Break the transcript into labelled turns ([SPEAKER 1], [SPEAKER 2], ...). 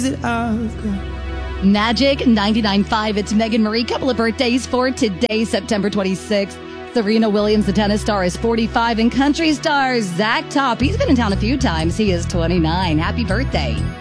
[SPEAKER 1] Magic 99.5. It's Megan Marie. Couple of birthdays for today, September 26th. Serena Williams, the tennis star, is 45. And country star Zach Top, he's been in town a few times. He is 29. Happy birthday.